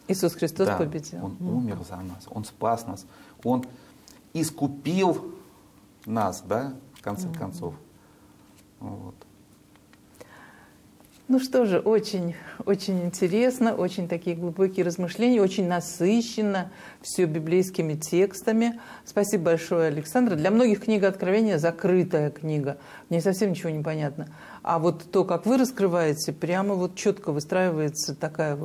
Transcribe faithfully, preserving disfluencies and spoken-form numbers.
Иисус Христос Да, победил. Он умер за нас, Он спас нас, Он искупил нас, да, в конце mm-hmm. концов. Вот. Ну что же, очень, очень интересно, очень такие глубокие размышления, очень насыщенно все библейскими текстами. Спасибо большое, Александр. Для многих книга Откровения закрытая книга, мне совсем ничего не понятно. А вот то, как вы раскрываете, прямо вот четко выстраивается такая вот